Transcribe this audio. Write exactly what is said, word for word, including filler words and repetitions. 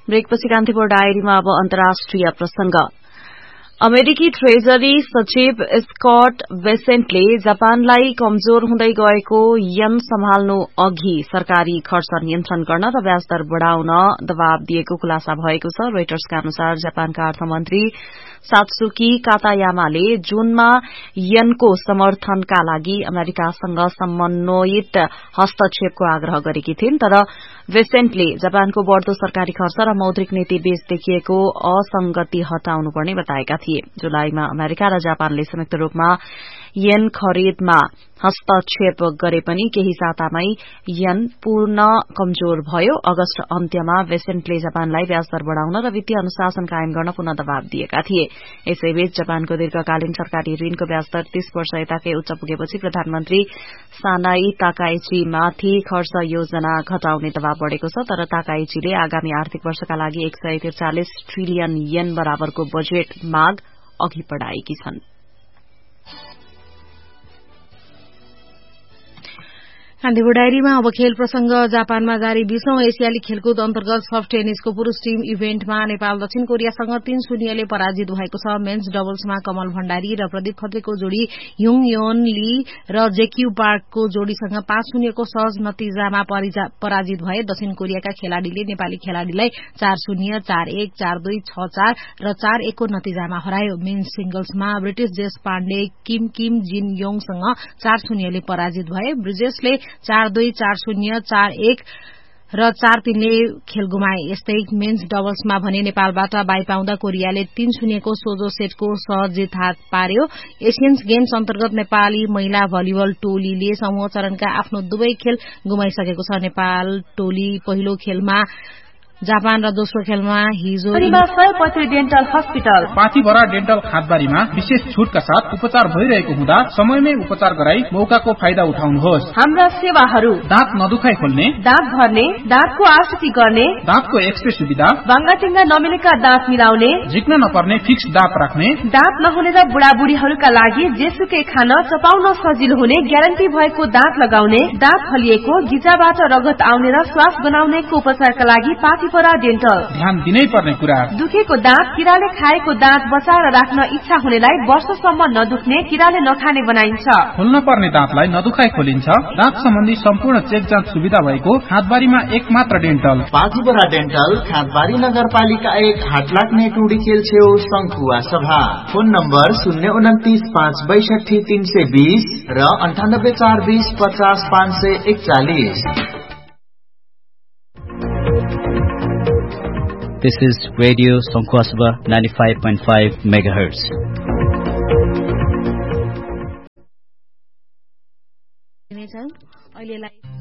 ब्रेकपछि कान्तिपुर डायरीमा अब अन्तर्राष्ट्रिय प्रसंग। अमेरिकी ट्रेजरी सचिव स्कट बेसेन्टले जापानलाई कमजोर हुँदै गएको यन सम्हाल्नु अघि सरकारी खर्च नियन्त्रण गर्न र ब्याजदर बढ़ाउन दबाव दिएको खुलासा भएको छ। रोइटर्सका अनुसार जापानका अर्थमन्त्री सात्सुकी कातायामाले जूनमा यनको समर्थनका लागि अमेरिकासँग समन्वयित हस्तक्षेपको आग्रह गरेकी थिइन्, तर बेसेन्टले जापानको बढ़दो सरकारी खर्च र मौद्रिक नीति बीच देखिएको असंगति हटाउनुपर्ने बताएका थिए। जुलाईमा अमेरिका र जापानले संयुक्त रूपमा येन खरिदमा हस्तक्षेप गरे पनि केही सातामै येन पूर्ण कमजोर भयो। अगस्त अन्त्यमा बेसेन्टले जापानलाई ब्याजदर बढ़ाउन र वित्तीय अनुशासन कायम गर्न पुनः दबाव दिएका थिए। यसैबीच जापानको दीर्घकालीन सरकारी ऋणको ब्याजदर तीस वर्ष यताकै उच्च पुगेपछि प्रधानमन्त्री सानाई ताकाइचीमाथि खर्च योजना घटाउने दबाव बढ़ेको छ, तर ताकाइचीले आगामी आर्थिक वर्षका लागि एक सय त्रिचालिस ट्रिलियन येन बराबरको बजेट माग अघि बढ़ाएकी छन्। कान्तिपुर डायरीमा अब खेल प्रसंग। जापानमा जारी बीसौं एसियाली खेलकुद अन्तर्गत सफ्ट टेनिसको पुरूष टीम इभेन्टमा नेपाल दक्षिण कोरियासँग तीन शून्यले पराजित भएको छ। मेन्स डबल्समा कमल भण्डारी र प्रदीप खत्रीको जोड़ी युङ योन ली र जेक्यू पार्कको जोड़ीसँग पाँच शून्यको सहज नतिजामा पराजित भए। दक्षिण कोरियाका खेलाड़ीले नेपाली खेलाड़ीलाई चार शून्य, चार एक, चार दुई, छ चार र चार एकको नतिजामा हरायो। मेन्स सिंगल्समा ब्रिटिश जेस पाण्डे किम किम जिन योङसँग चार शून्यले पराजित भए। ब्रिजेशले चार दुई, चार शून्य, चार एक र चार तीनले खेल गुमाए। यस्तै मेन्स डबल्समा भने नेपालबाट बाई पाउँदा कोरियाले तीन शून्यको सोझो सेटको सहज जित हात पार्यो। एसियन्स गेम्स अन्तर्गत नेपाली महिला भलिबल टोलीले समूह चरणका आफ्नो दुवै खेल गुमाइसकेको छ। नेपाल टोली पहिलो खेलमा जापान र दोस्रो खेलमा हिजो सयपत्री डेन्टल हस्पिटल पाथीभरा डेन्टल खादबारीमा विशेष छुटका साथ उपचार भइरहेको हुँदा समयमै उपचार गराई मौकाको फाइदा उठाउनुहोस्। हाम्रा सेवाहरू दाँत नदुखाइ खोल्ने, दाँत भर्ने, दाँतको आरसीटी गर्ने, दाँतको एक्सरे सुविधा, बाङ्गाटिङ्गा नमिलेका दाँत मिलाउने, झिक्न नपर्ने फिक्स दाँत राख्ने, दाँत नहुने र बुढाबुढीहरूका लागि जेसुकै खान चपाउन सजिलो हुने ग्यारेन्टी भएको दाँत लगाउने, दाँत फलिएको, गिजाबाट रगत आउने र श्वास बनाउनेको उपचारका लागि पाथी डेन्टल। ध्यान दिनै पर्ने कुरा, दुखेको दाँत, किराले खाएको दाँत बचाएर राख्न इच्छा हुनेलाई वर्षसम्म नदुख्ने, किराले नखाने बनाइन्छ। खोल्न पर्ने दाँतलाई नदुखाइ खोलिन्छ। दाँत सम्बन्धी सम्पूर्ण चेक जाँच सुविधा भएको खादबारीमा एक मात्र डेन्टल पाथीभरा डेन्टल, खादबारी नगरपालिका एक, हाटलाग्ने टुडी खेल छेउ, शंखुवा सभा। फोन नम्बर शून्य उन्तिस पाँच बैसठी तीन सय बीस र अन्ठानब्बे चार बीस पचास पाँच सय एकचालिस। This is Radio Sankhwasaba ninety-five point five megahertz.